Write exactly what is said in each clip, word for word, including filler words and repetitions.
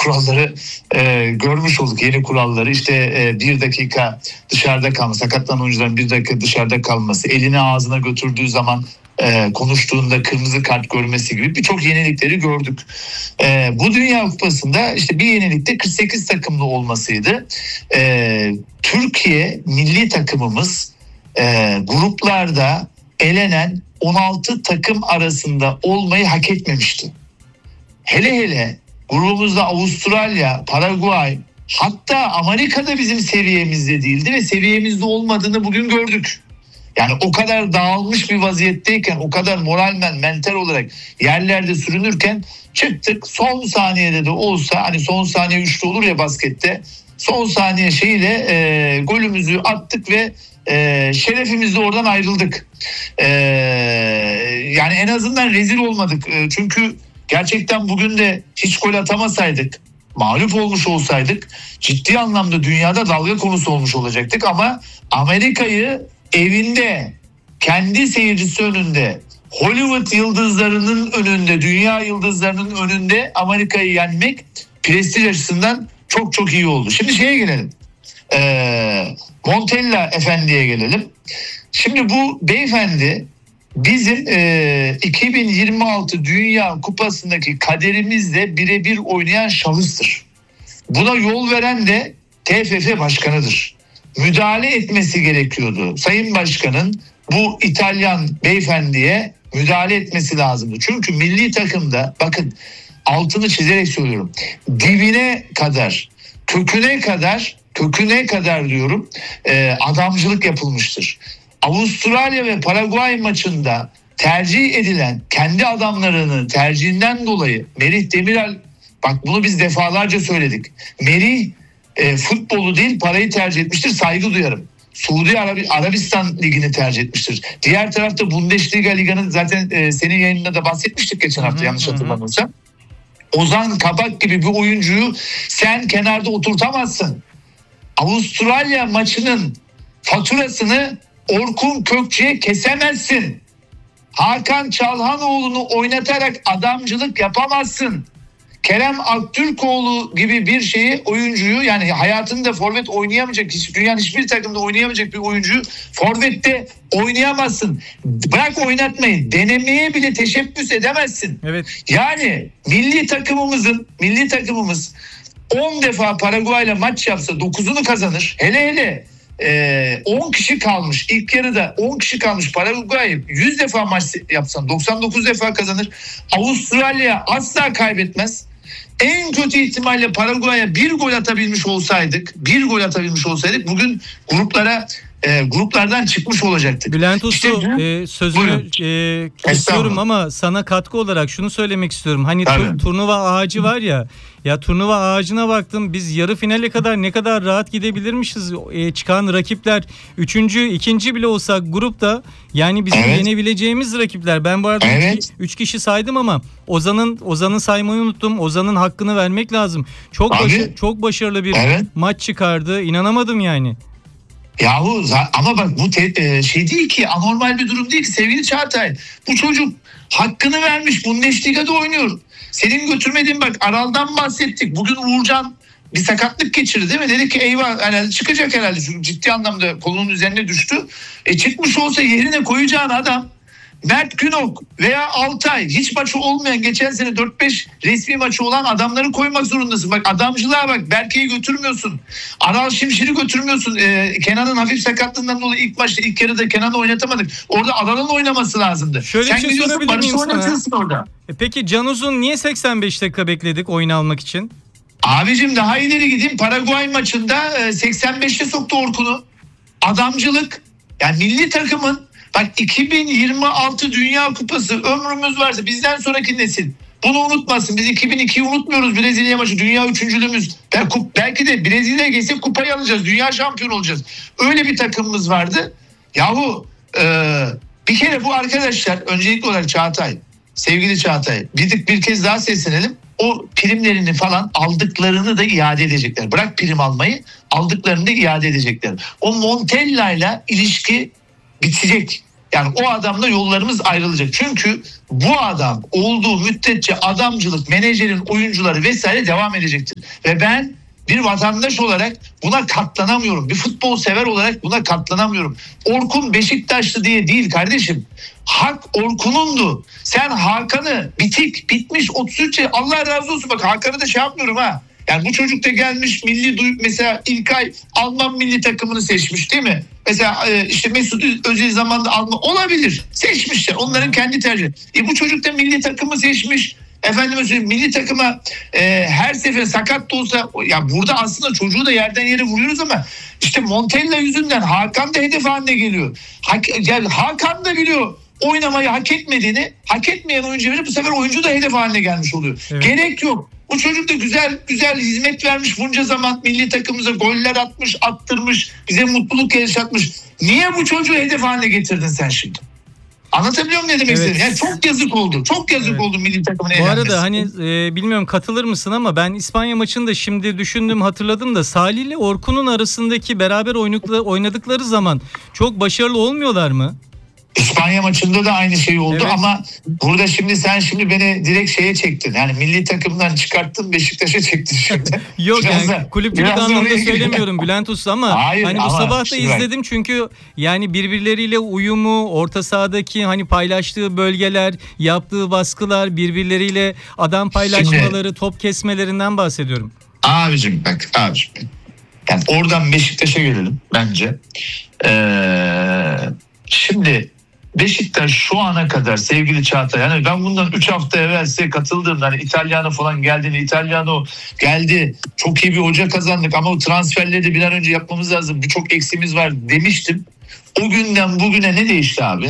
kuralları e, görmüş olduk. Yeni kuralları işte e, bir dakika dışarıda kalması, sakatlanan oyuncuların bir dakika dışarıda kalması, elini ağzına götürdüğü zaman e, konuştuğunda kırmızı kart görmesi gibi birçok yenilikleri gördük. E, bu Dünya Kupası'nda işte bir yenilik de kırk sekiz takımlı olmasıydı. E, Türkiye milli takımımız e, gruplarda elenen on altı takım arasında olmayı hak etmemişti. Hele hele grubumuzda Avustralya, Paraguay, hatta Amerika'da bizim seviyemizde değildi ve seviyemizde olmadığını bugün gördük. Yani o kadar dağılmış bir vaziyetteyken, o kadar moralmen, mental olarak yerlerde sürünürken çıktık. Son saniyede de olsa, hani son saniye üçlü olur ya baskette, son saniye şeyle e, golümüzü attık ve e, şerefimizle oradan ayrıldık. E, yani en azından rezil olmadık. E, çünkü gerçekten bugün de hiç gol atamasaydık, mağlup olmuş olsaydık ciddi anlamda dünyada dalga konusu olmuş olacaktık. Ama Amerika'yı evinde, kendi seyircisi önünde, Hollywood yıldızlarının önünde, dünya yıldızlarının önünde Amerika'yı yenmek prestij açısından çok çok iyi oldu. Şimdi şeye gelelim. Ee, Montella Efendi'ye gelelim. Şimdi bu beyefendi bizim e, iki bin yirmi altı Dünya Kupası'ndaki kaderimizle birebir oynayan şahıstır. Buna yol veren de T F F Başkanı'dır. Müdahale etmesi gerekiyordu. Sayın Başkan'ın bu İtalyan beyefendiye müdahale etmesi lazımdı. Çünkü milli takımda, bakın altını çizerek söylüyorum, dibine kadar, köküne kadar, köküne kadar diyorum e, adamcılık yapılmıştır. Avustralya ve Paraguay maçında tercih edilen kendi adamlarını tercihinden dolayı Merih Demiral, bak bunu biz defalarca söyledik. Merih e, futbolu değil parayı tercih etmiştir, saygı duyarım. Suudi Arabi- Arabistan Ligi'ni tercih etmiştir. Diğer tarafta Bundesliga Ligi'nin zaten e, senin yayınında da bahsetmiştik geçen hafta, hı-hı, yanlış hatırlamıyorsam. Ozan Kabak gibi bir oyuncuyu sen kenarda oturtamazsın. Avustralya maçının faturasını Orkun Kökçü'ye kesemezsin. Hakan Çalhanoğlu'nu oynatarak adamcılık yapamazsın. Kerem Aktürkoğlu gibi bir şeyi, oyuncuyu, yani hayatında forvet oynayamayacak, hiç, dünyanın hiçbir takımda oynayamayacak bir oyuncuyu forvette oynayamazsın. Bırak oynatmayı, denemeye bile teşebbüs edemezsin. Evet. Yani milli takımımızın, milli takımımız on defa Paraguay'la maç yapsa dokuzunu kazanır. Hele hele on kişi kalmış. İlk yarıda on kişi kalmış Paraguay yüz defa maç yapsan doksan dokuz defa kazanır. Avustralya asla kaybetmez. En kötü ihtimalle Paraguay'a bir gol atabilmiş olsaydık, bir gol atabilmiş olsaydık bugün gruplara e, gruplardan çıkmış olacaktık. Bülent Uslu, İşte, e, sözünü e, kesiyorum ama sana katkı olarak şunu söylemek istiyorum. Hani tu, turnuva ağacı var ya, ya turnuva ağacına baktım, biz yarı finale kadar ne kadar rahat gidebilirmişiz. E, çıkan rakipler üçüncü, ikinci bile olsak grupta, yani bizim evet. yenebileceğimiz rakipler. Ben bu arada evet. üç kişi saydım ama Ozan'ın Ozan'ın saymayı unuttum. Ozan'ın hakkını vermek lazım. Çok başı, çok başarılı bir evet. maç çıkardı. İnanamadım yani. Yahu ama bak bu te, şey değil ki, anormal bir durum değil ki sevgili Çağatay. Bu çocuk hakkını vermiş, Bundesliga'da oynuyor. Senin götürmediğin, bak Aral'dan bahsettik. Bugün Uğurcan bir sakatlık geçirdi değil mi? Dedik ki eyvah, herhalde çıkacak herhalde. Çünkü ciddi anlamda kolunun üzerine düştü. E çıkmış olsa yerine koyacağın adam Mert Günok veya Altay, hiç maçı olmayan, geçen sene dört beş resmi maçı olan adamları koymak zorundasın. Bak adamcılığa bak, Berke'yi götürmüyorsun. Aral Şimşir'i götürmüyorsun. Ee, Kenan'ın hafif sakatlığından dolayı ilk maçta, ilk yarıda Kenan'ı oynatamadık. Orada Aral'ın oynaması lazımdı. Şöyle Sen bir şey sorabilir miyim sana? Orada. E peki Can Uzun niye seksen beş dakika bekledik oyunu almak için? Abicim daha ileri gideyim. Paraguay maçında seksen beşte soktu Orkun'u. Adamcılık. Yani milli takımın, bak iki bin yirmi altı Dünya Kupası ömrümüz varsa bizden sonraki nesil bunu unutmasın. Biz iki bin ikiyi unutmuyoruz, Brezilya maçı. Dünya üçüncülüğümüz. Belki de Brezilya'ya geçsek kupayı alacağız. Dünya şampiyonu olacağız. Öyle bir takımımız vardı. Yahu e, bir kere bu arkadaşlar, öncelikli olarak Çağatay, sevgili Çağatay, bir, bir kez daha seslenelim. O primlerini falan aldıklarını da iade edecekler. Bırak prim almayı, aldıklarını da iade edecekler. O Montella'yla ilişki bitecek. Yani o adamla yollarımız ayrılacak. Çünkü bu adam olduğu müddetçe adamcılık, menajerin oyuncuları vesaire devam edecektir. Ve ben bir vatandaş olarak buna katlanamıyorum. Bir futbol sever olarak buna katlanamıyorum. Orkun Beşiktaşlı diye değil kardeşim. Hak Orkun'undu. Sen Hakan'ı bitik, bitmiş otuz üç Allah razı olsun, bak Hakan'ı da şey yapmıyorum ha. Yani bu çocuk da gelmiş milli duy mesela İlkay Alman milli takımını seçmiş değil mi? Mesela işte Mesut Özil zamanında Alman olabilir. Seçmişler. Onların kendi tercihi. E bu çocuk da milli takımı seçmiş. Efendim söyleyeyim, milli takıma e, her sefer sakat da olsa, ya burada aslında çocuğu da yerden yere vuruyoruz ama işte Montella yüzünden Hakan da hedef haline geliyor. Hak, yani Hakan da biliyor oynamayı hak etmediğini, hak etmeyen oyuncu verir, bu sefer oyuncu da hedef haline gelmiş oluyor. Evet. Gerek yok. Bu çocuk da güzel güzel hizmet vermiş bunca zaman, milli takımımıza goller atmış, attırmış, bize mutluluk yaşatmış. Niye bu çocuğu hedef haline getirdin sen şimdi? Anlatabiliyor muyum ne demek evet. istedim? Yani çok yazık oldu. Çok yazık evet. oldu milli takımın eğlenmesi. Bu arada hani e, bilmiyorum katılır mısın ama ben İspanya maçını da şimdi düşündüm, hatırladım da Salih ile Orkun'un arasındaki beraber oynadıkları zaman çok başarılı olmuyorlar mı? İspanya maçında da aynı şey oldu evet. Ama burada şimdi sen şimdi beni direkt şeye çektin. Yani milli takımdan çıkarttın, Beşiktaş'a çektin şimdi. Yok biraz yani kulüpçülük anlamında söylemiyorum Bülent Usta ama Hayır, hani bu ama sabah da izledim bak. Çünkü yani birbirleriyle uyumu, orta sahadaki hani paylaştığı bölgeler, yaptığı baskılar, birbirleriyle adam paylaşmaları, şimdi, top kesmelerinden bahsediyorum. Abicim bak abicim. Yani oradan Beşiktaş'a gelelim bence. Ee, şimdi Beşiktaş şu ana kadar sevgili Çağatay, yani ben bundan üç hafta evvel size katıldığımda hani İtalyano falan geldiğinde, İtalyano geldi, çok iyi bir hoca kazandık ama o transferleri de bir an önce yapmamız lazım, birçok eksimiz var demiştim. O günden bugüne ne değişti abi?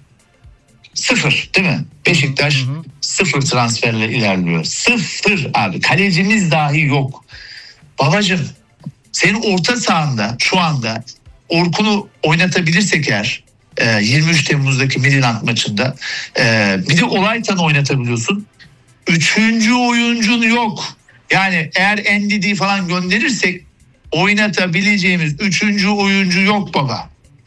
Sıfır değil mi? Beşiktaş hı hı. sıfır transferle ilerliyor. Sıfır abi. Kalecimiz dahi yok. Babacığım senin orta sahanda şu anda Orkun'u oynatabilirsek eğer yirmi üç Temmuz'daki Midland maçında bir de Olaytan oynatabiliyorsun. Üçüncü oyuncun yok. Yani eğer N D D falan gönderirsek oynatabileceğimiz üçüncü oyuncu yok baba.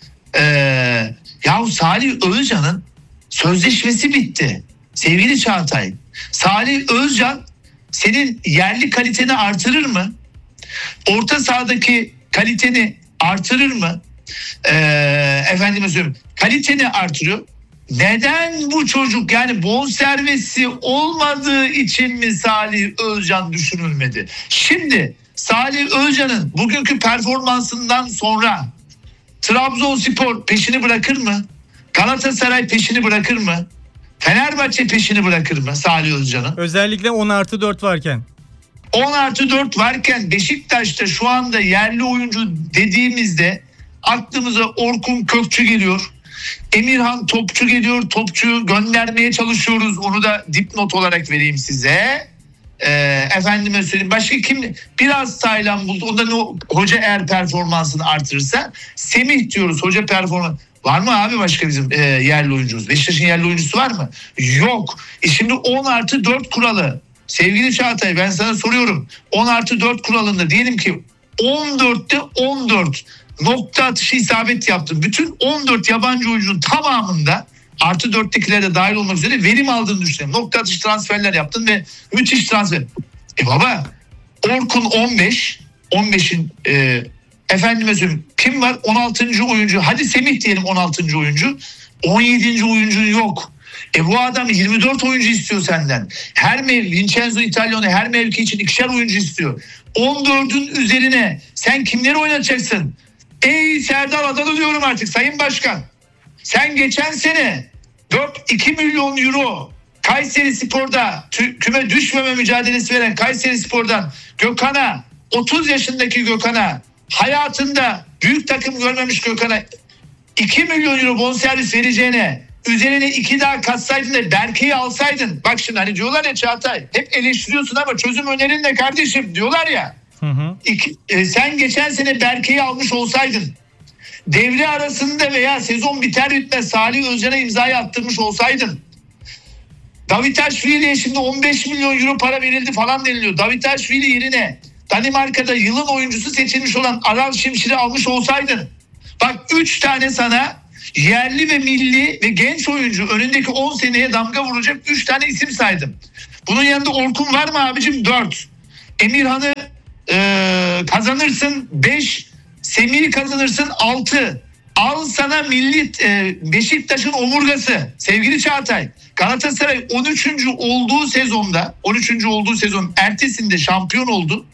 Ee, yahu Salih Özcan'ın sözleşmesi bitti. Sevgili Çağatay, Salih Özcan senin yerli kaliteni artırır mı? Orta sahadaki kaliteni artırır mı? Ee, efendime söyleyeyim, kaliteni artırıyor. Neden bu çocuk, yani bonservisi olmadığı için mi Salih Özcan düşünülmedi? Şimdi Salih Özcan'ın bugünkü performansından sonra Trabzonspor peşini bırakır mı? Galatasaray peşini bırakır mı? Fenerbahçe peşini bırakır mı Salih Özcan'ın? Özellikle on artı dört varken. on artı dört varken Beşiktaş'ta şu anda yerli oyuncu dediğimizde aklımıza Orkun Kökçü geliyor. Emirhan Topçu geliyor. Topçu göndermeye çalışıyoruz. Onu da dipnot olarak vereyim size. Ee, efendime söyleyeyim. Başka kim? Biraz Taylan buldu. Ondan o hoca eğer performansını artırırsa. Semih diyoruz. Hoca performans. Var mı abi başka bizim e, yerli oyuncumuz? Beşiktaş'ın yerli oyuncusu var mı? Yok. E şimdi on artı dört kuralı. Sevgili Çağatay, ben sana soruyorum. on artı dört kuralında diyelim ki on dörtte on dört nokta atışı isabet yaptın. Bütün on dört yabancı oyuncunun tamamında artı dörttekilere de dahil olmak üzere verim aldığını düşünelim. Nokta atışı transferler yaptın ve müthiş transfer. E baba, Orkun on beş, on beşin e, efendime söyleyeyim kim var? on altıncı oyuncu. Hadi Semih diyelim on altıncı oyuncu. on yedinci oyuncun yok. E bu adam yirmi dört oyuncu istiyor senden. Her mevki, Vincenzo Italiano her mevki için ikişer oyuncu istiyor. on dördün üzerine sen kimleri oynatacaksın? Ey Serdar Adalı diyorum artık Sayın Başkan. Sen geçen sene dört iki milyon euro Kayseri Spor'da tü, küme düşmeme mücadelesi veren Kayseri Spor'dan Gökhan'a, otuz yaşındaki Gökhan'a, hayatında büyük takım görmemiş Gökhan'a iki milyon euro bonservis vereceğine üzerine iki daha katsaydın da Berke'yi alsaydın. Bak şimdi hani diyorlar ya Çağatay, hep eleştiriyorsun ama çözüm önerin ne kardeşim diyorlar ya. Hı hı. İki, e, sen geçen sene Berke'yi almış olsaydın, devre arasında veya sezon biter bitmez Salih Özcan'a imzayı attırmış olsaydın, Davitaşvili'ye şimdi on beş milyon euro para verildi falan deniliyor. Davitaşvili yerine Danimarka'da yılın oyuncusu seçilmiş olan Aral Şimşir'i almış olsaydın, bak üç tane sana yerli ve milli ve genç oyuncu önündeki on seneye damga vuracak üç tane isim saydım. Bunun yanında Orkun var mı abicim? dört. Emirhan'ı e, kazanırsın beş. Semih'i kazanırsın altı. Al sana milli e, Beşiktaş'ın omurgası sevgili Çağatay. Galatasaray on üçüncü olduğu sezonda on üçüncü olduğu sezon ertesinde şampiyon oldu.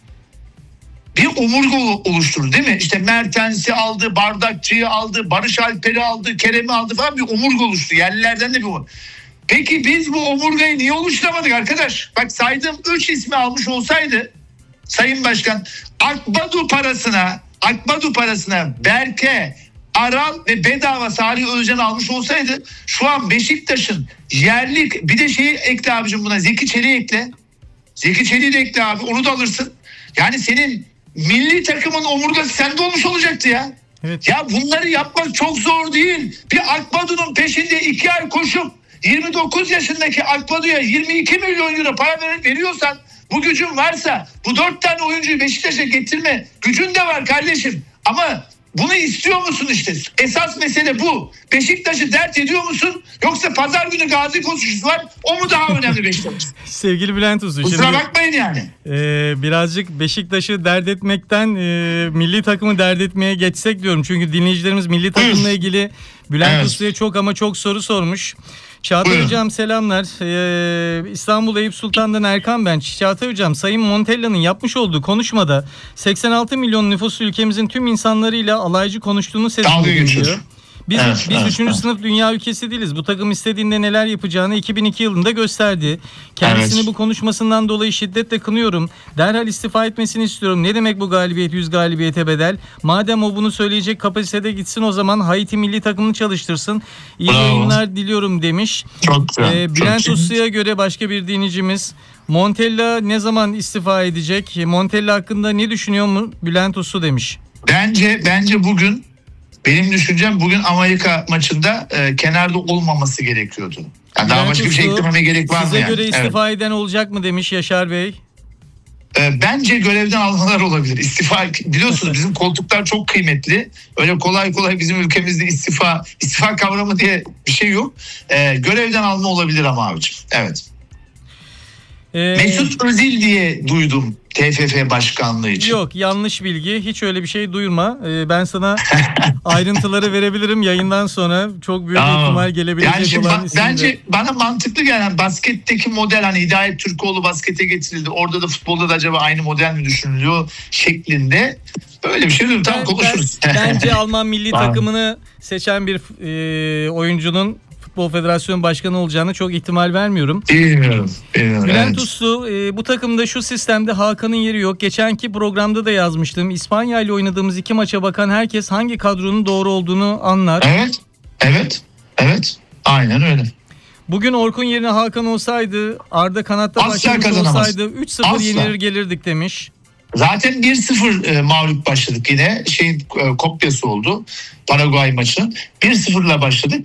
Bir omurga oluşturdu değil mi? İşte Mertens'i aldı, Bardakçı'yı aldı, Barış Alper'i aldı, Kerem'i aldı falan, bir omurga oluştu. Yerlilerden de bir omurga. Peki biz bu omurgayı niye oluşturamadık arkadaş? Bak saydığım üç ismi almış olsaydı Sayın Başkan, Akbadu parasına Akbadu parasına Berke, Aral ve bedava Salih Özcan almış olsaydı şu an Beşiktaş'ın yerli, bir de şeyi ekle abicim buna, Zeki Çelik'i ekle. Zeki Çelik'i de ekle abi, onu da alırsın. Yani senin milli takımın omurgası sende olmuş olacaktı ya. Evet. Ya bunları yapmak çok zor değil. Bir Akbadu'nun peşinde iki ay koşup yirmi dokuz yaşındaki Akbadu'ya yirmi iki milyon euro para ver, veriyorsan, bu gücün varsa bu dört tane oyuncuyu Beşiktaş'a getirme gücün de var kardeşim. Ama bunu istiyor musun işte? Esas mesele bu. Beşiktaş'ı dert ediyor musun? Yoksa pazar günü Gazi koşusu var. O mu daha önemli Beşiktaş? Sevgili Bülent Uslu. Kusura şimdi, bakmayın yani. E, birazcık Beşiktaş'ı dert etmekten e, milli takımı dert etmeye geçsek diyorum. Çünkü dinleyicilerimiz milli takımla ilgili Bülent evet. Uslu'ya çok ama çok soru sormuş. Çağatay Hocam selamlar. Ee, İstanbul Eyüp Sultan'dan Erkan ben. Çağatay Hocam, Sayın Montella'nın yapmış olduğu konuşmada seksen altı milyon nüfuslu ülkemizin tüm insanlarıyla alaycı konuştuğunu sezgilebiliyor. Biz, evet, biz evet, üçüncü evet. sınıf dünya ülkesi değiliz. Bu takım istediğinde neler yapacağını iki bin iki yılında gösterdi. Kendisini evet. bu konuşmasından dolayı şiddetle kınıyorum. Derhal istifa etmesini istiyorum. Ne demek bu galibiyet yüz galibiyete bedel? Madem o bunu söyleyecek kapasitede, gitsin o zaman Haiti milli takımını çalıştırsın. İyi Bravo. yayınlar diliyorum demiş. Çok güzel. Ee, Bülent Uslu'ya göre başka bir dinleyicimiz, Montella ne zaman istifa edecek? Montella hakkında ne düşünüyor mu Bülent Uslu demiş. Bence bence bugün Benim düşüncem bugün Amerika maçında e, kenarda olmaması gerekiyordu. Yani daha başka bir şey eklememe gerek var mı? Size yani? göre istifa evet. eden olacak mı demiş Yaşar Bey. E, bence görevden almalar olabilir. İstifa, biliyorsunuz bizim koltuklar çok kıymetli. Öyle kolay kolay bizim ülkemizde istifa istifa kavramı diye bir şey yok. E, görevden alma olabilir ama abicim. Evet. Ee, Mesut Özil diye duydum T F F başkanlığı için. Yok, yanlış bilgi. Hiç öyle bir şey duyurma. Ee, ben sana ayrıntıları verebilirim yayından sonra. Çok büyük tamam. ihtimal gelebilecek yani şimdi, olan isimde. Bence bana mantıklı gelen basketteki model, hani Hidayet Türkoğlu baskete getirildi. Orada da futbolda da acaba aynı model mi düşünülüyor şeklinde. Böyle bir şey değil. Tamam, konuşuruz. Ben, bence Alman milli takımını seçen bir e, oyuncunun Futbol Federasyonu Başkanı olacağını çok ihtimal vermiyorum. Bilmiyorum. bilmiyorum Bülent evet. Uslu, e, bu takımda şu sistemde Hakan'ın yeri yok. Geçenki programda da yazmıştım. İspanya ile oynadığımız iki maça bakan herkes hangi kadronun doğru olduğunu anlar. Evet. Evet. Evet. Aynen öyle. Bugün Orkun yerine Hakan olsaydı, Arda kanatta başlamış olsaydı üç sıfır yenilir gelirdik demiş. Zaten bir sıfır e, mağlup başladık yine. Şeyin e, kopyası oldu. Paraguay maçı. bir sıfırla başladık.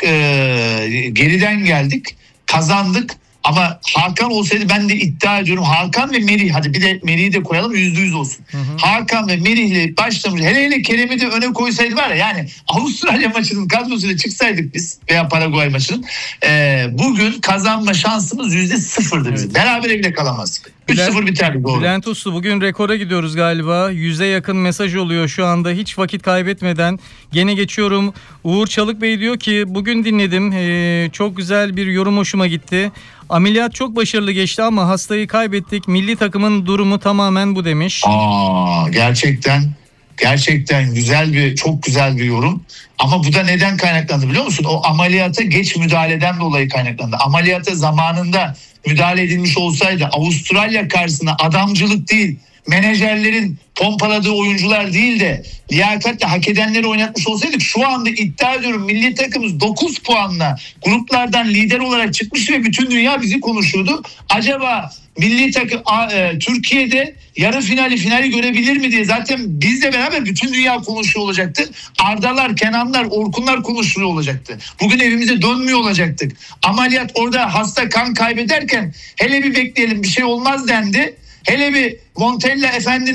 E, geriden geldik. Kazandık. Ama Hakan olsaydı, ben de iddia ediyorum, Hakan ve Merih, hadi bir de Merih'i de koyalım, yüzde yüz olsun. Hı hı. Hakan ve Merih'le başlamış. Hele hele Kerem'i de öne koysaydı var ya, yani Avustralya maçının kadrosuyla çıksaydık biz veya Paraguay maçının e, bugün kazanma şansımız yüzde sıfırdı bizim. Evet. Berabere bile kalamazdık. üç sıfır biterdi doğru. Bülent Uslu, bugün rekora gidiyoruz galiba. Yüze yakın mesaj oluyor şu anda. Hiç vakit kaybetmeden gene geçiyorum. Uğur Çalık Bey diyor ki, bugün dinledim. Ee, çok güzel bir yorum, hoşuma gitti. Ameliyat çok başarılı geçti ama hastayı kaybettik. Milli takımın durumu tamamen bu demiş. Aa, gerçekten gerçekten güzel bir, çok güzel bir yorum. Ama bu da neden kaynaklandı biliyor musun? O ameliyata geç müdahaleden dolayı kaynaklandı. Ameliyata zamanında müdahale edilmiş olsaydı, Avustralya karşısında adamcılık değil, menajerlerin pompaladığı oyuncular değil de liyakatle hak edenleri oynatmış olsaydık, şu anda iddia ediyorum milli takımımız dokuz puanla gruplardan lider olarak çıkmıştı ve bütün dünya bizi konuşuyordu. Acaba milli takım e, Türkiye'de yarı finali finali görebilir mi diye zaten bizle beraber bütün dünya konuşuyor olacaktı. Ardalar, Kenanlar, Orkunlar konuşuluyor olacaktı. Bugün evimize dönmüyor olacaktık. Ameliyat orada hasta kan kaybederken hele bir bekleyelim, bir şey olmaz dendi. Hele bir Montella efendinin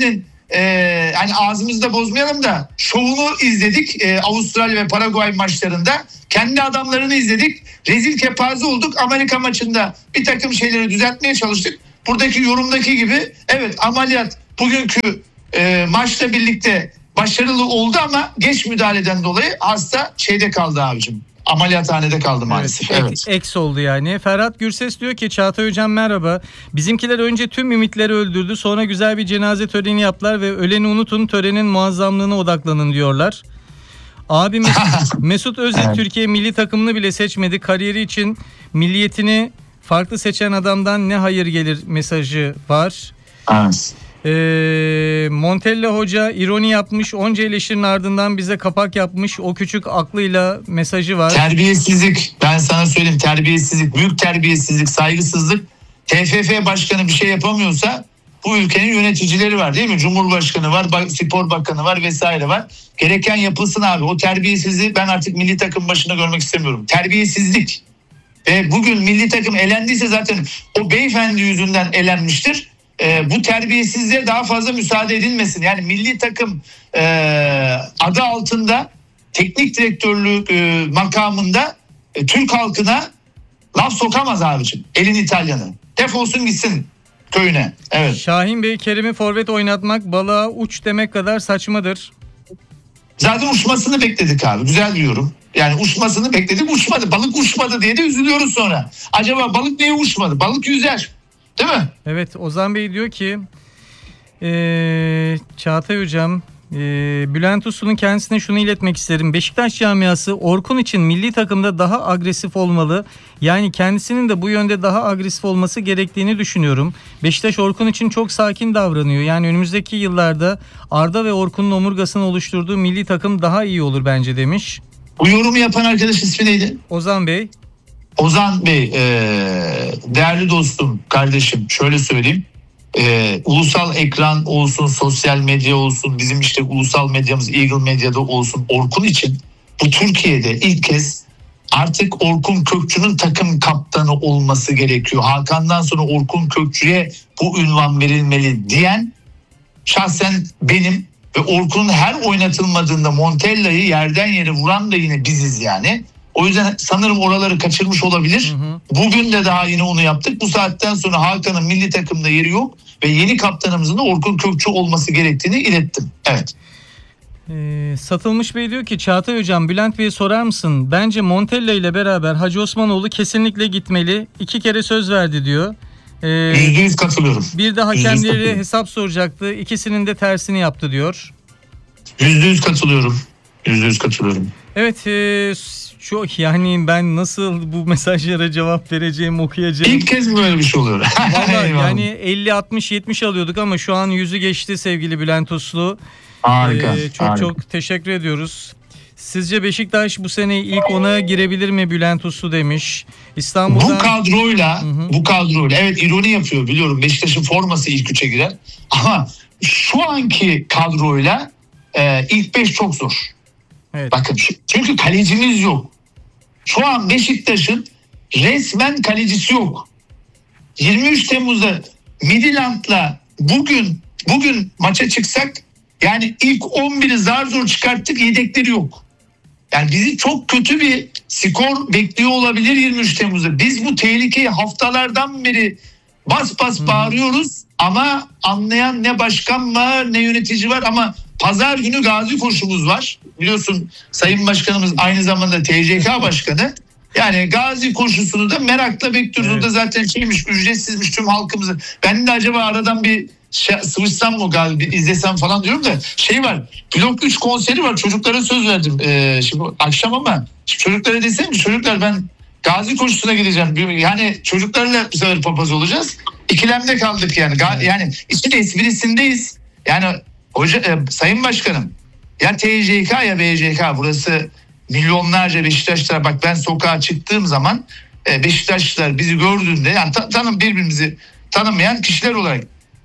e, hani ağzımızı da bozmayalım da şovunu izledik e, Avustralya ve Paraguay maçlarında. Kendi adamlarını izledik. Rezil kepaze olduk. Amerika maçında bir takım şeyleri düzeltmeye çalıştık. Buradaki yorumdaki gibi evet ameliyat bugünkü e, maçla birlikte başarılı oldu ama geç müdahaleden dolayı hasta şeyde kaldı abicim. Ameliyathanede kaldı maalesef. Evet, evet. Eks oldu yani. Ferhat Gürses diyor ki Çağatay Hocam merhaba. Bizimkiler önce tüm ümitleri öldürdü. Sonra güzel bir cenaze töreni yaptılar ve öleni unutun, törenin muazzamlığına odaklanın diyorlar. Abi Mesut, Mesut Özil Evet. Türkiye milli takımını bile seçmedi. Kariyeri için milliyetini farklı seçen adamdan ne hayır gelir mesajı var. Evet. Ee, Montella Hoca ironi yapmış. Onca eleştirinin ardından bize kapak yapmış. O küçük aklıyla mesajı var. Terbiyesizlik. Ben sana söyleyeyim, terbiyesizlik. Büyük terbiyesizlik, saygısızlık. T F F başkanı bir şey yapamıyorsa bu ülkenin yöneticileri var değil mi? Cumhurbaşkanı var, spor bakanı var vesaire var. Gereken yapılsın abi. O terbiyesizliği ben artık milli takım başında görmek istemiyorum. Terbiyesizlik. Ve bugün milli takım elendiyse zaten o beyefendi yüzünden elenmiştir. Ee, bu terbiyesizliğe daha fazla müsaade edilmesin. Yani milli takım e, adı altında teknik direktörlük e, makamında e, Türk halkına laf sokamaz abicim. Elin İtalyanı. Defolsun gitsin köyüne. Evet. Şahin Bey, Kerim'i forvet oynatmak balığa uç demek kadar saçmadır. Zaten uçmasını bekledik abi. Güzel diyorum. Yani uçmasını bekledik, uçmadı. Balık uçmadı diye de üzülüyoruz sonra. Acaba balık niye uçmadı? Balık yüzer. Değil mi? Evet, Ozan Bey diyor ki ee, Çağatay Hocam ee, Bülent Uslu'nun kendisine şunu iletmek isterim. Beşiktaş camiası Orkun için milli takımda daha agresif olmalı. Yani kendisinin de bu yönde daha agresif olması gerektiğini düşünüyorum. Beşiktaş Orkun için çok sakin davranıyor. Yani önümüzdeki yıllarda Arda ve Orkun'un omurgasını oluşturduğu milli takım daha iyi olur bence demiş. Bu yorumu yapan arkadaş ismi neydi? Ozan Bey. Ozan Bey, e, değerli dostum, kardeşim, şöyle söyleyeyim. E, ulusal ekran olsun, sosyal medya olsun, bizim işte ulusal medyamız Eagle Medya'da olsun, Orkun için bu Türkiye'de ilk kez artık Orkun Kökçü'nün takım kaptanı olması gerekiyor. Hakan'dan sonra Orkun Kökçü'ye bu ünvan verilmeli diyen şahsen benim ve Orkun'un her oynatılmadığında Montella'yı yerden yere vuran da yine biziz yani. O yüzden sanırım oraları kaçırmış olabilir. Hı hı. Bugün de daha yine onu yaptık. Bu saatten sonra Hakan'ın milli takımda yeri yok ve yeni kaptanımızın da Orkun Kökçü olması gerektiğini ilettim. Evet. Ee, Satılmış Bey diyor ki Çağatay Hocam Bülent Bey'e sorar mısın? Bence Montella ile beraber Hacı Osmanoğlu kesinlikle gitmeli. İki kere söz verdi diyor. Yüzde yüz katılıyorum. Bir de hakemleri hesap soracaktı. İkisinin de tersini yaptı diyor. Yüzde yüz katılıyorum. Yüzde yüz katılıyorum. Evet, e, çok yani ben nasıl bu mesajlara cevap vereceğim, okuyacağım. İlk kez böyle bir şey oluyor. Vallahi yani elli altmış yetmiş alıyorduk ama şu an yüzü geçti sevgili Bülent Uslu. Harika. Ee, çok harika. çok teşekkür ediyoruz. Sizce Beşiktaş bu sene ilk ona girebilir mi Bülent Uslu demiş. İstanbul'dan... Bu kadroyla, hı hı. bu kadroyla evet ironi yapıyor biliyorum. Beşiktaş'ın forması ilk üçe girer. Ama şu anki kadroyla e, ilk beş çok zor. Evet. Bakın çünkü kalecimiz yok. Şu an Beşiktaş'ın resmen kalecisi yok. yirmi üç Temmuz'da Midland'la bugün bugün maça çıksak yani ilk on biri zar zor çıkarttık, yedekleri yok. Yani bizi çok kötü bir skor bekliyor olabilir yirmi üç Temmuz'da. Biz bu tehlikeyi haftalardan beri bas bas hmm. bağırıyoruz ama anlayan ne başkan var ne yönetici var ama pazar günü gazi koşumuz var. Biliyorsun Sayın Başkanımız aynı zamanda T C K Başkanı. Yani gazi koşusunu da merakla bekliyoruz. Evet. O da zaten şeymiş, ücretsizmiş tüm halkımızı. Ben de acaba aradan bir şey, sıvışsam mı galiba izlesem falan diyorum da şey var. Blok üç konseri var. Çocuklara söz verdim. Ee, şimdi akşam ama şimdi çocuklara desem ki çocuklar ben gazi koşusuna gideceğim. Yani çocuklarla bu sefer papaz olacağız. İkilemde kaldık yani. Evet. Yani işin esprisindeyiz. Yani hoca, e, Sayın Başkanım ya T C K ya B C K burası milyonlarca Beşiktaşlılar. Bak ben sokağa çıktığım zaman e, Beşiktaşlılar bizi gördüğünde yani ta, tanım birbirimizi tanımayan kişiler olarak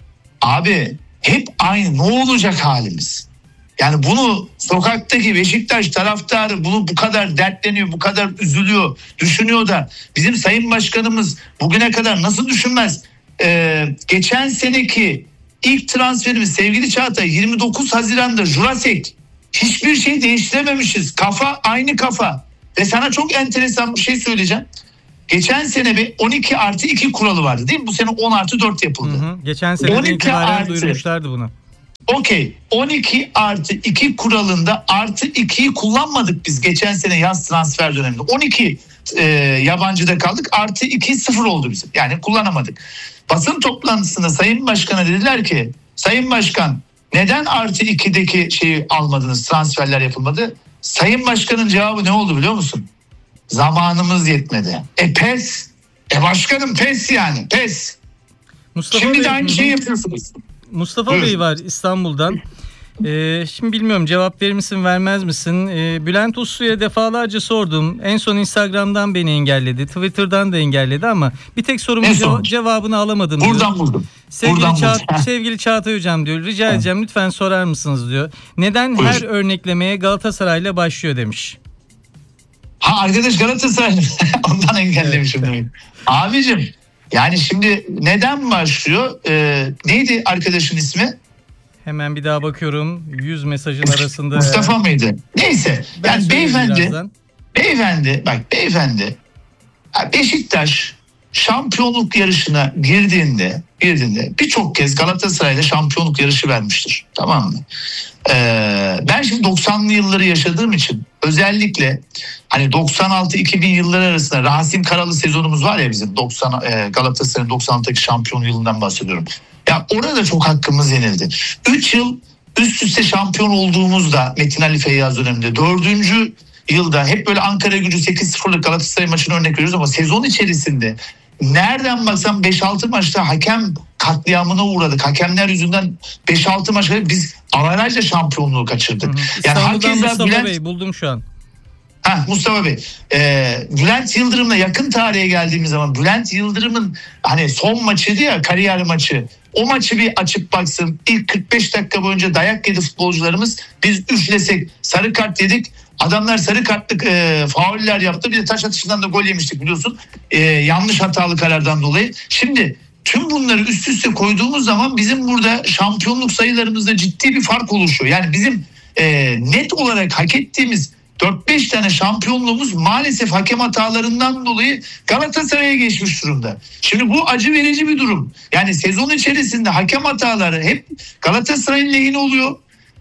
abi hep aynı, ne olacak halimiz? Yani bunu sokaktaki Beşiktaş taraftarı bunu bu kadar dertleniyor, bu kadar üzülüyor, düşünüyor da bizim Sayın Başkanımız bugüne kadar nasıl düşünmez? Ee, geçen seneki ilk transferimiz sevgili Çağatay yirmi dokuz Haziran'da Jurasek. Hiçbir şey değiştirememişiz. Kafa aynı kafa. Ve sana çok enteresan bir şey söyleyeceğim. Geçen sene bir on iki artı iki kuralı vardı değil mi? Bu sene on artı dört yapıldı. Hı hı. Geçen sene itibaren duyurmuşlardı bunu. Okey. on iki artı iki kuralında artı ikiyi kullanmadık biz geçen sene yaz transfer döneminde. on iki e, yabancıda kaldık. Artı iki sıfır oldu bizim. Yani kullanamadık. Basın toplantısında Sayın Başkan'a dediler ki Sayın Başkan neden artı ikideki şeyi almadınız, transferler yapılmadı? Sayın Başkan'ın cevabı ne oldu biliyor musun? Zamanımız yetmedi. E pes. E başkanım pes yani pes. Mustafa Şimdi Bey, de aynı şeyi yapıyorsunuz. Mustafa Buyurun. Bey var İstanbul'dan. Ee, şimdi bilmiyorum cevap verir misin vermez misin? Ee, Bülent Uslu'ya defalarca sordum. En son Instagram'dan beni engelledi. Twitter'dan da engelledi ama bir tek sorumun ceva- cevabını alamadım diyor. Buradan buldum. Sevgili, Buradan Ça- buldum. sevgili Çağatay Hocam diyor. Rica edeceğim lütfen sorar mısınız diyor. Neden Buyur. her örneklemeye Galatasaray'la başlıyor demiş. Ha arkadaş Galatasaraylı. Ondan engellemişim Evet. demek. Abicim yani şimdi neden başlıyor? Ee, neydi arkadaşın ismi? Hemen bir daha bakıyorum. yüz mesajın arasında. Mustafa eğer... mıydı? Neyse. Ben yani beyefendi, birazdan. beyefendi, bak beyefendi Beşiktaş şampiyonluk yarışına girdiğinde, girdiğinde birçok kez Galatasaray'la şampiyonluk yarışı vermiştir. Tamam mı? Ee, ben şimdi doksanlı yılları yaşadığım için özellikle hani doksan altı iki bin yılları arasında Rasim Karalı sezonumuz var ya bizim doksan e, Galatasaray'ın doksan altıdaki şampiyon yılından bahsediyorum. Ya orada çok hakkımız yenildi. üç yıl üst üste şampiyon olduğumuzda Metin Ali Feyyaz döneminde dördüncü yılda hep böyle Ankara Gücü sekiz sıfırlık Galatasaray maçını örnek veriyoruz ama sezon içerisinde nereden baksan beş altı maçta hakem katliamına uğradık. Hakemler yüzünden beş altı maçta biz avarajla şampiyonluğu kaçırdık. Hı hı. Yani İstanbul'dan Mustafa Bülent... Bey buldum şu an. Ha, Mustafa Bey. Ee, Bülent Yıldırım'la yakın tarihe geldiğimiz zaman Bülent Yıldırım'ın hani son maçıydı ya, kariyer maçı. O maçı bir açıp baksın. İlk kırk beş dakika boyunca dayak yedi futbolcularımız. Biz üflesek sarı kart yedik. Adamlar sarı kartlık e, fauller yaptı. Bir de taş atışından da gol yemiştik biliyorsun. E, yanlış hatalı karardan dolayı. Şimdi tüm bunları üst üste koyduğumuz zaman bizim burada şampiyonluk sayılarımızda ciddi bir fark oluşuyor. Yani bizim e, net olarak hak ettiğimiz dört beş tane şampiyonluğumuz maalesef hakem hatalarından dolayı Galatasaray'a geçmiş durumda. Şimdi bu acı verici bir durum. Yani sezon içerisinde hakem hataları hep Galatasaray'ın lehine oluyor.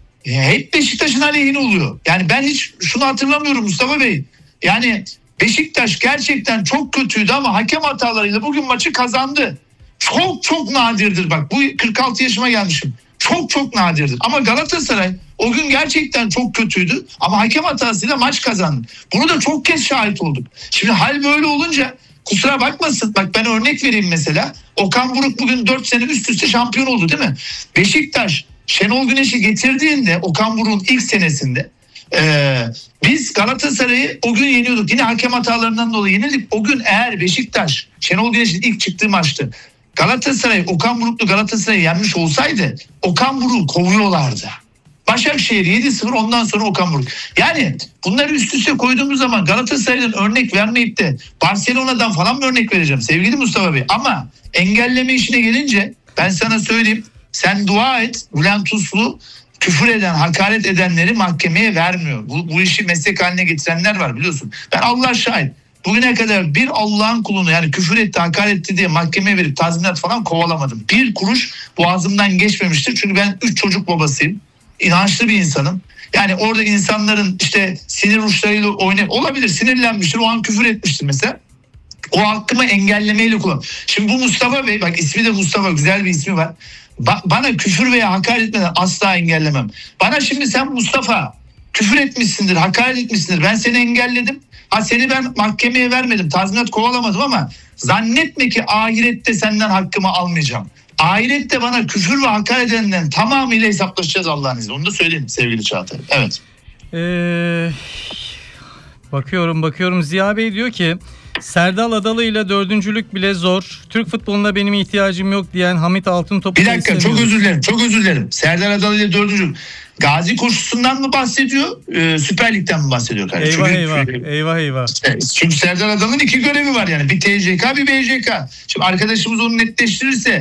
Hep Beşiktaş'ın aleyhine oluyor. Yani ben hiç şunu hatırlamıyorum Mustafa Bey. Yani Beşiktaş gerçekten çok kötüydü ama hakem hatalarıyla bugün maçı kazandı. Çok çok nadirdir bak. Bu kırk altı yaşıma gelmişim. Çok çok nadirdir. Ama Galatasaray o gün gerçekten çok kötüydü ama hakem hatasıyla maç kazandı. Bunu da çok kez şahit olduk. Şimdi hal böyle olunca kusura bakmasın. Bak ben örnek vereyim mesela. Okan Buruk bugün dört sene üst üste şampiyon oldu değil mi? Beşiktaş Şenol Güneş'i getirdiğinde Okan Buruk'un ilk senesinde e, biz Galatasaray'ı o gün yeniyorduk. Yine hakem hatalarından dolayı yenildik. O gün eğer Beşiktaş Şenol Güneş'in ilk çıktığı maçtı. Galatasaray Okan Buruk'lu Galatasaray'ı yenmiş olsaydı Okan Buruk'u kovuyorlardı. Başakşehir yedi sıfır ondan sonra Okan Buruk. Yani bunları üst üste koyduğumuz zaman Galatasaray'dan örnek vermeyip de Barcelona'dan falan mı örnek vereceğim sevgili Mustafa Bey? Ama engelleme işine gelince ben sana söyleyeyim. Sen dua et. Bülent Uslu küfür eden, hakaret edenleri mahkemeye vermiyor. Bu, bu işi meslek haline getirenler var biliyorsun. Ben Allah şahit. Bugüne kadar bir Allah'ın kulunu yani küfür etti, hakaret etti diye mahkemeye verip tazminat falan kovalamadım. Bir kuruş boğazımdan geçmemiştir. Çünkü ben üç çocuk babasıyım. İnançlı bir insanım. Yani orada insanların işte sinir uçlarıyla oynayıp olabilir, sinirlenmiştir. O an küfür etmiştir mesela. O hakkımı engellemeyle kullan. Şimdi bu Mustafa Bey, bak ismi de Mustafa, güzel bir ismi var. Ba- bana küfür veya hakaret etmeden asla engellemem. Bana şimdi sen Mustafa küfür etmişsindir, hakaret etmişsindir. Ben seni engelledim. Ha seni ben mahkemeye vermedim, tazminat kovalamadım ama zannetme ki ahirette senden hakkımı almayacağım. Ahirette bana küfür ve hakaret edenden tamamıyla hesaplaşacağız Allah'ın izniyle. Onu da söyleyeyim sevgili Çağatay. Evet. Ee, bakıyorum bakıyorum Ziya Bey diyor ki Serdal Adalı ile dördüncülük bile zor. Türk futboluna benim ihtiyacım yok diyen Hamit Altıntop'u Bir dakika çok özür dilerim. Çok özür dilerim. Serdar Adalı ile dördüncülük. Gazi koşusundan mı bahsediyor? E, Süper Lig'den mi bahsediyor kardeşim? Eyvah çünkü, eyvah. çünkü, eyvah eyvah. Çünkü Serdar Adalı'nın iki görevi var yani. Bir T C K bir B C K. Şimdi arkadaşımız onu netleştirirse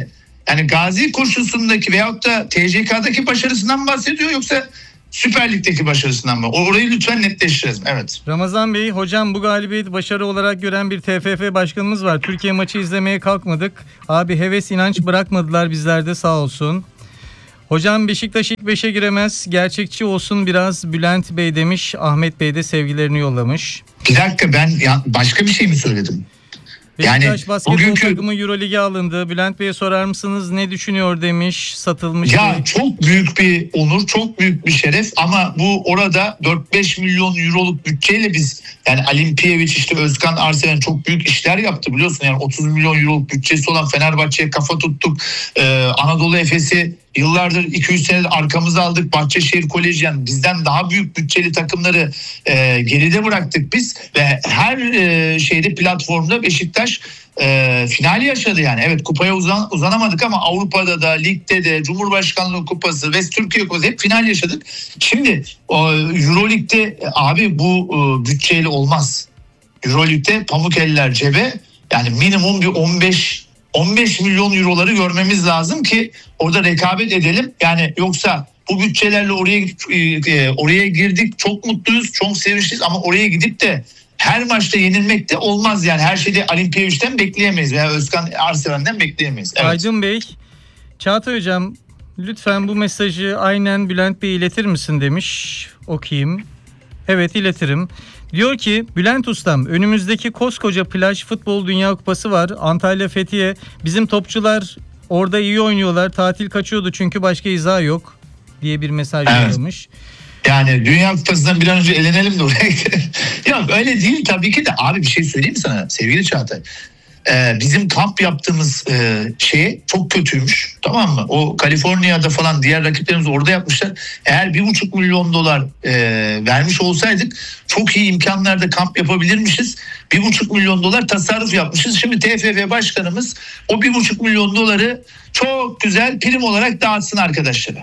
Yani Gazi Koşusu'ndaki veyahut da T C K'daki başarısından mı bahsediyor yoksa Süper Lig'deki başarısından mı? Orayı lütfen netleştirelim. Evet. Ramazan Bey, hocam bu galibiyeti başarı olarak gören bir T F F başkanımız var. Türkiye maçı izlemeye kalkmadık. Abi heves inanç bırakmadılar bizlerde, sağ olsun. Hocam Beşiktaş ilk beşe giremez. Gerçekçi olsun biraz Bülent Bey demiş. Ahmet Bey de sevgilerini yollamış. Bir dakika, ben ya başka bir şey mi söyledim? Beşiktaş yani basketbol bugünkü... takımı Euroleague'e alındı. Bülent Bey'e sorar mısınız ne düşünüyor demiş. Satılmış. Ya değil. Çok büyük bir onur, çok büyük bir şeref ama bu orada dört beş milyon euroluk bütçeyle biz, yani Alimpiyevic, işte Özkan Arseven çok büyük işler yaptı biliyorsun. Yani otuz milyon euroluk bütçesi olan Fenerbahçe'ye kafa tuttuk. Ee, Anadolu Efes'i yıllardır iki üç senedir arkamıza aldık. Bahçeşehir Koleji, yani bizden daha büyük bütçeli takımları e, geride bıraktık biz ve her e, şeyde, platformda Beşiktaş e, final yaşadı yani. Evet, kupaya uzan, uzanamadık ama Avrupa'da da, ligde de, Cumhurbaşkanlığı Kupası, West Türkiye Kupası hep final yaşadık. Şimdi o, Euroleague'de abi bu e, bütçeyle olmaz. Euroleague'de pamuk eller cebe, yani minimum bir on beş on beş milyon euroları görmemiz lazım ki orada rekabet edelim. Yani yoksa bu bütçelerle oraya e, oraya girdik, çok mutluyuz, çok sevinçliyiz ama oraya gidip de her maçta yenilmek de olmaz yani. Her şeyde Olimpiyevic'ten bekleyemeyiz veya Özkan Arseven'den bekleyemeyiz. Evet. Aydın Bey, Çağatay Hocam lütfen bu mesajı aynen Bülent Bey iletir misin demiş. Okuyayım. Evet, iletirim. Diyor ki Bülent Ustam, önümüzdeki koskoca plaj futbol dünya kupası var. Antalya Fethiye. Bizim topçular orada iyi oynuyorlar. Tatil kaçıyordu çünkü başka izah yok diye bir mesaj yollamış. Evet. Yani Dünya Kupası'ndan bir an önce elenelim de oraya gidelim. Yok öyle değil tabii ki de. Abi bir şey söyleyeyim mi sana sevgili Çağatay? Ee, bizim kamp yaptığımız e, şey çok kötüymüş, tamam mı? O Kaliforniya'da falan diğer rakiplerimiz orada yapmışlar. Eğer bir buçuk milyon dolar e, vermiş olsaydık çok iyi imkanlarda kamp yapabilirmişiz. Bir buçuk milyon dolar tasarruf yapmışız. Şimdi T F F başkanımız o bir buçuk milyon doları çok güzel prim olarak dağıtsın arkadaşlara.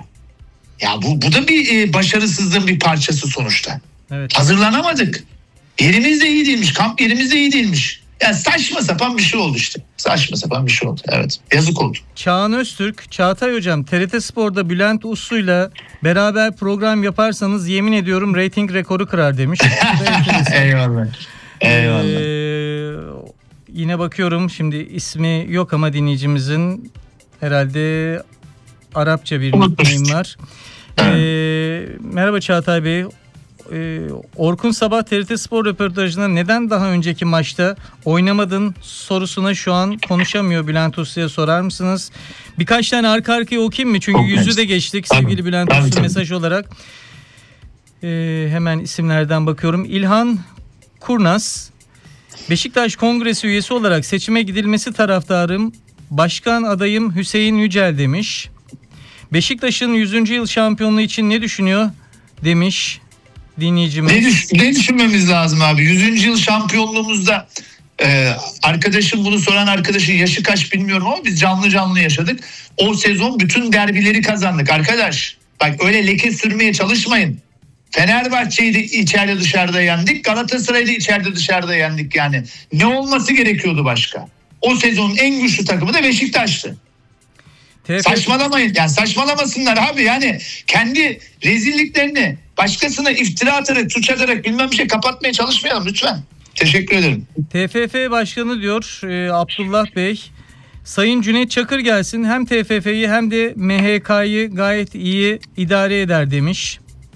Ya bu, bu da bir e, başarısızlığın bir parçası sonuçta. Evet. Hazırlanamadık. Yerimiz de iyi değilmiş. Kamp yerimiz de iyi değilmiş. Yani saçma sapan bir şey oldu işte. Saçma sapan bir şey oldu. Evet. Yazık oldu. Çağan Öztürk, Çağatay Hocam T R T Spor'da Bülent Uslu'yla beraber program yaparsanız yemin ediyorum reyting rekoru kırar demiş. Eyvallah. Eyvallah. Ee, yine bakıyorum şimdi ismi yok ama dinleyicimizin herhalde Arapça bir nickname var. Ee, merhaba Çağatay Bey. Ee, Orkun Sabah T R T Spor röportajında neden daha önceki maçta oynamadın sorusuna şu an konuşamıyor. Bülent Uslu'ya sorar mısınız? Birkaç tane arka arkaya okuyayım mı? Çünkü okay. yüzü de geçtik sevgili tabii, Bülent tabii, Uslu tabii. Mesaj olarak. Ee, hemen isimlerden bakıyorum. İlhan Kurnaz, Beşiktaş Kongresi üyesi olarak seçime gidilmesi taraftarım. Başkan adayım Hüseyin Yücel demiş. Beşiktaş'ın yüzüncü yıl şampiyonluğu için ne düşünüyor demiş dinleyicimiz. Ne, düş- ne düşünmemiz lazım abi? yüzüncü yıl şampiyonluğumuzda e, arkadaşım, bunu soran arkadaşın yaşı kaç bilmiyorum ama biz canlı canlı yaşadık. O sezon bütün derbileri kazandık arkadaş. Bak öyle leke sürmeye çalışmayın. Fenerbahçe'yi de içeride dışarıda yendik. Galatasaray'ı da içeride dışarıda yendik yani. Ne olması gerekiyordu başka? O sezonun en güçlü takımı da Beşiktaş'tı. T F F... Saçmalamayın yani, saçmalamasınlar abi, yani kendi rezilliklerini başkasına iftira atarak, suç atarak bilmem bir şey kapatmaya çalışmayalım lütfen. Teşekkür ederim. T F F Başkanı diyor e, Abdullah Bey, Sayın Cüneyt Çakır gelsin, hem T F F'yi hem de M H K'yı gayet iyi idare eder demiş.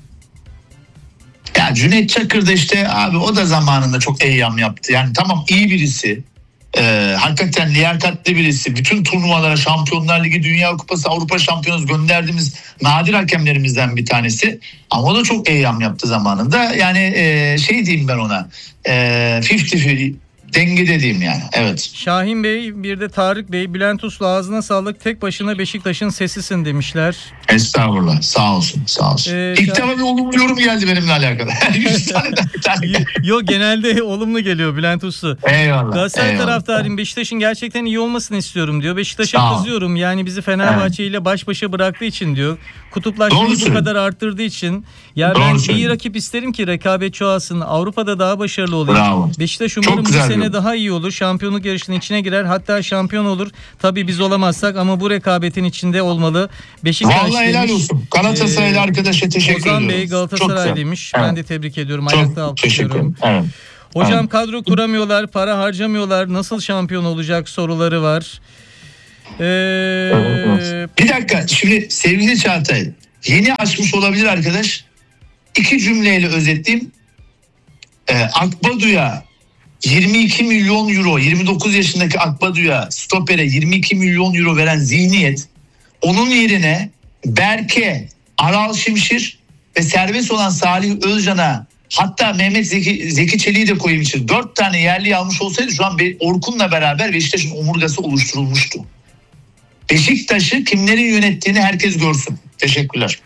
Ya Cüneyt Çakır da işte abi, o da zamanında çok eyyam yaptı. Yani tamam, iyi birisi. Ee, hakikaten liyakatli birisi. Bütün turnuvalara, Şampiyonlar Ligi, Dünya Kupası, Avrupa Şampiyonası gönderdiğimiz nadir hakemlerimizden bir tanesi. Ama o da çok eyyam yaptı zamanında. Yani e, şey diyeyim ben ona. E, elli elli dengede diyeyim yani. Evet. Şahin Bey, bir de Tarık Bey, Bülent Uslu ağzına sağlık, tek başına Beşiktaş'ın sesisin demişler. Estağfurullah. Sağ olsun. Sağ olsun. Ee, İlk defa şah... bir olumlu yorum geldi benimle alakalı. yüz taneden bir tane. Yok, genelde olumlu geliyor Bülent Uslu. Eyvallah. Galatasaray taraftarıyım. Beşiktaş'ın gerçekten iyi olmasını istiyorum diyor. Beşiktaş'a kızıyorum. Yani bizi Fenerbahçe ile baş başa bıraktığı için diyor. Kutuplaşmayı bu kadar arttırdığı için. Ya ben iyi rakip isterim ki rekabet çoğalsın. Avrupa'da daha başarılı olayım. Bravo. Beşiktaş umarım bu sene sene daha iyi olur. Şampiyonluk yarışının içine girer. Hatta şampiyon olur. Tabii biz olamazsak ama bu rekabetin içinde olmalı. Beşiktaş Vallahi helal olsun. Galatasaraylı ee, arkadaşa teşekkür ediyorum. Ozan Bey Galatasaraylıymış. Ben evet. de tebrik ediyorum. Çok Ayakta alkışlıyorum. Evet. Hocam evet. kadro kuramıyorlar, para harcamıyorlar. Nasıl şampiyon olacak soruları var. Ee... Evet. Bir dakika. Şimdi sevgili Çağatay, yeni açmış olabilir arkadaş. İki cümleyle özetleyeyim. Ee, Akbadu'ya yirmi iki milyon euro, yirmi dokuz yaşındaki Akbadu'ya, stopere yirmi iki milyon euro veren zihniyet, onun yerine Berke, Aral Şimşir ve serbest olan Salih Özcan'a, hatta Mehmet Zeki, Zeki Çelik'i de koyayım için dört tane yerli almış olsaydı şu an Orkun'la beraber Beşiktaş'ın omurgası oluşturulmuştu. Beşiktaş'ı kimlerin yönettiğini herkes görsün. Teşekkürler.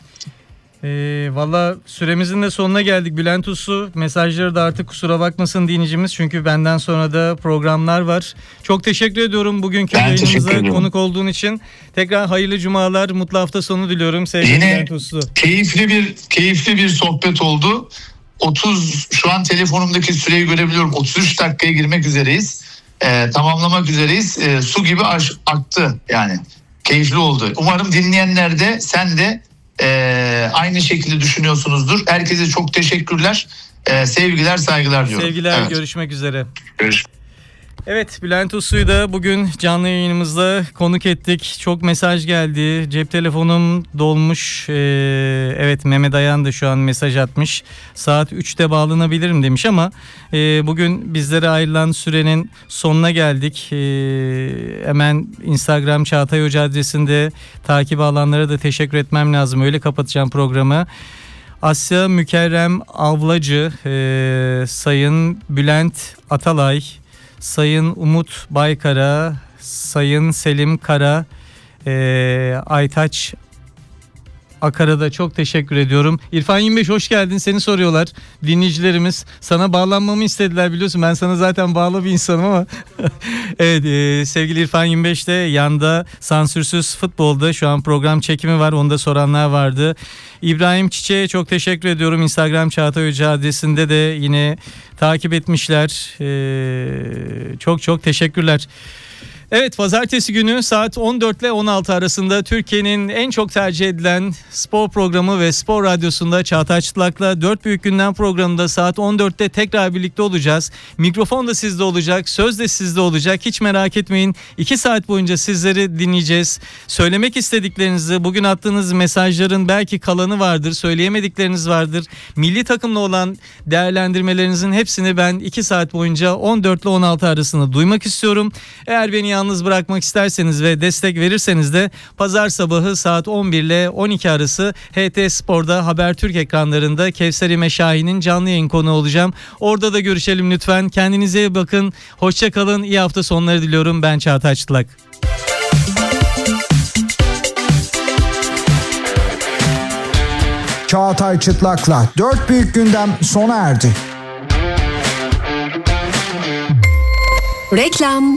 E, Valla süremizin de sonuna geldik. Bülent Uslu, mesajları da artık kusura bakmasın dinleyicimiz. Çünkü benden sonra da programlar var. Çok teşekkür ediyorum bugünkü ben yayınımıza konuk olduğun için. Tekrar hayırlı cumalar, mutlu hafta sonu diliyorum sevgili Yine Bülent Uslu. Keyifli bir, keyifli bir sohbet oldu. otuz şu an telefonumdaki süreyi görebiliyorum. otuz üç dakikaya girmek üzereyiz. Ee, tamamlamak üzereyiz. Ee, su gibi aş, aktı yani. Keyifli oldu. Umarım dinleyenler de sen de Ee, aynı şekilde düşünüyorsunuzdur. Herkese çok teşekkürler. Ee, sevgiler, saygılar diyorum. Sevgiler, evet. Görüşmek üzere. Görüşmek. Evet, Bülent Uslu'yu da bugün canlı yayınımızda konuk ettik. Çok mesaj geldi. Cep telefonum dolmuş. Ee, evet, Mehmet Ayan da şu an mesaj atmış. Saat üçte bağlanabilirim demiş ama e, bugün bizlere ayrılan sürenin sonuna geldik. E, hemen Instagram Çağatay Hoca adresinde takip alanlara da teşekkür etmem lazım. Öyle kapatacağım programı. Asya Mükerrem Avlacı, e, Sayın Bülent Atalay, Sayın Umut Baykara, Sayın Selim Kara, e, Aytaç Akar'a da çok teşekkür ediyorum. İrfan yirmi beş hoş geldin, seni soruyorlar dinleyicilerimiz. Sana bağlanmamı istediler, biliyorsun ben sana zaten bağlı bir insanım ama. Evet, e, sevgili İrfan yirmi beş'te yanda Sansürsüz Futbol'da şu an program çekimi var, onu da soranlar vardı. İbrahim Çiçek'e çok teşekkür ediyorum. Instagram Çağatay Hoca adresinde de yine takip etmişler. E, çok çok teşekkürler. Evet, pazartesi günü saat on dört ile on altı arasında Türkiye'nin en çok tercih edilen spor programı ve spor radyosunda Çağatay Çıtlak'la dört Büyük Gündem programında saat on dörtte tekrar birlikte olacağız. Mikrofon da sizde olacak, söz de sizde olacak. Hiç merak etmeyin. iki saat boyunca sizleri dinleyeceğiz. Söylemek istediklerinizi, bugün attığınız mesajların belki kalanı vardır, söyleyemedikleriniz vardır. Milli takımla olan değerlendirmelerinizin hepsini ben iki saat boyunca on dört ile on altı arasında duymak istiyorum. Eğer beni yalnız bırakmak isterseniz ve destek verirseniz de pazar sabahı saat on bir ile on iki arası H T Spor'da Habertürk ekranlarında Kevser İme Şahin'in canlı yayın konuğu olacağım. Orada da görüşelim lütfen. Kendinize iyi bakın. Hoşça kalın. İyi hafta sonları diliyorum. Ben Çağatay Çıtlak. Çağatay Çıtlak'la dört Büyük Gündem sona erdi. Reklam.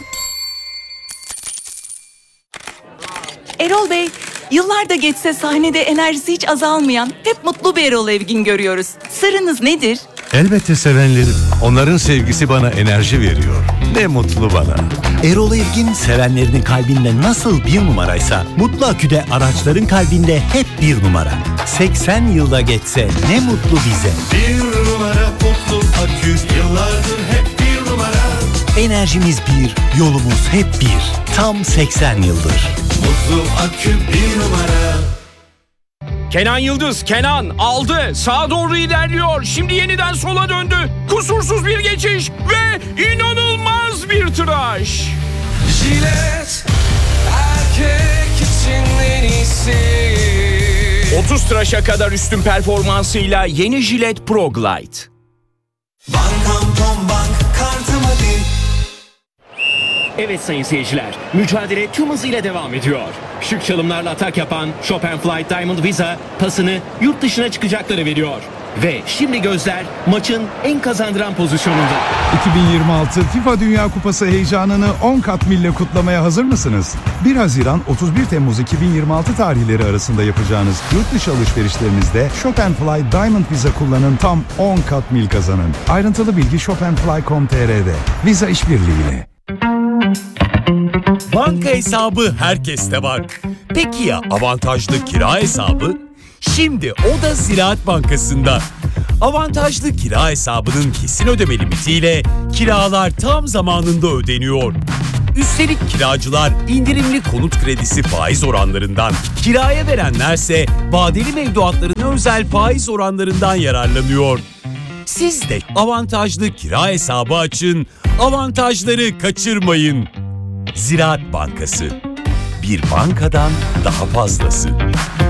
Erol Bey, yıllar da geçse sahnede enerjisi hiç azalmayan, hep mutlu bir Erol Evgin görüyoruz. Sırrınız nedir? Elbette sevenlerim. Onların sevgisi bana enerji veriyor. Ne mutlu bana. Erol Evgin sevenlerinin kalbinde nasıl bir numaraysa Mutlu Akü'de araçların kalbinde hep bir numara. seksen yılda geçse ne mutlu bize. Bir numara Mutlu Akü, yıllardır hep bir numara. Enerjimiz bir, yolumuz hep bir. Tam seksen yıldır. Mutlu Akü bir numara. Kenan Yıldız, Kenan aldı, sağa doğru ilerliyor, şimdi yeniden sola döndü, kusursuz bir geçiş ve inanılmaz bir tıraş. Jilet, erkek için en iyisi. otuz tıraşa kadar üstün performansıyla yeni Jilet Pro Glide. Bankam Tom Bank kartımı bil. Evet sayın seyirciler, mücadele tüm hızıyla devam ediyor. Şık çalımlarla atak yapan Chopin Flight Diamond Visa pasını yurt dışına çıkacakları veriyor. Ve şimdi gözler maçın en kazandıran pozisyonunda. iki bin yirmi altı FIFA Dünya Kupası heyecanını on kat mille kutlamaya hazır mısınız? bir Haziran otuz bir Temmuz iki bin yirmi altı tarihleri arasında yapacağınız yurt dışı alışverişlerinizde Shop and Fly Diamond Visa kullanın, tam on kat mil kazanın. Ayrıntılı bilgi shop and fly nokta com nokta tr'de. Visa işbirliğiyle. Banka hesabı herkeste var. Peki ya avantajlı kira hesabı? Şimdi o da Ziraat Bankası'nda. Avantajlı kira hesabının kesin ödeme limitiyle kiralar tam zamanında ödeniyor. Üstelik kiracılar indirimli konut kredisi faiz oranlarından, kiraya verenlerse vadeli mevduatlarına özel faiz oranlarından yararlanıyor. Siz de avantajlı kira hesabı açın, avantajları kaçırmayın. Ziraat Bankası, bir bankadan daha fazlası.